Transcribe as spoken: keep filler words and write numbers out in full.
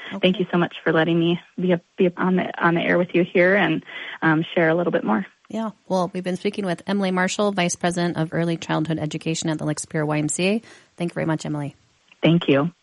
Okay. Thank you so much for letting me be, a, be on the on the air with you here and um, share a little bit more. Yeah. Well, we've been speaking with Emily Marshall, Vice President of Early Childhood Education at the Lake Superior Y M C A. Thank you very much, Emily. Thank you.